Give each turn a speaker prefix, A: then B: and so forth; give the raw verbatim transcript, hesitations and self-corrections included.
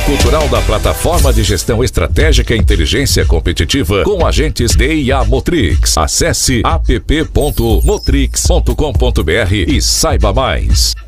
A: cultural da plataforma de gestão estratégica e inteligência competitiva com agentes D I A Motrix. Acesse app ponto motrix ponto com ponto br e saiba mais.